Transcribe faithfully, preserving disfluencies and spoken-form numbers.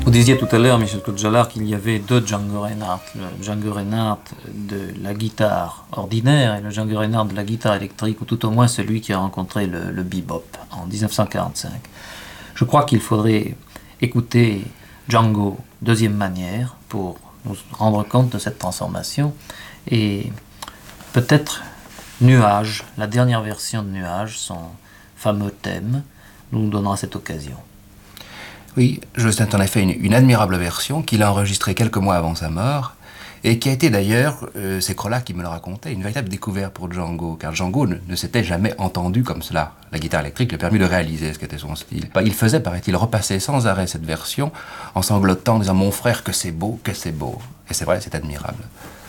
Vous disiez tout à l'heure, Michel Koudjallard, qu'il y avait deux Django Reinhardt. Le Django Reinhardt de la guitare ordinaire et le Django Reinhardt de la guitare électrique, ou tout au moins celui qui a rencontré le, le bebop en dix-neuf cent quarante-cinq. Je crois qu'il faudrait écouter Django deuxième manière pour nous rendre compte de cette transformation. Et peut-être Nuage, la dernière version de Nuage, son fameux thème, nous donnera cette occasion. Oui, Joe Stent en a fait une, une admirable version qu'il a enregistrée quelques mois avant sa mort et qui a été d'ailleurs, euh, c'est Krola qui me le racontait, une véritable découverte pour Django, car Django ne, ne s'était jamais entendu comme cela. La guitare électrique lui a permis de réaliser ce qu'était son style. Il faisait, paraît-il, repasser sans arrêt cette version en sanglotant, en disant « Mon frère, que c'est beau, que c'est beau ». Et c'est vrai, c'est admirable.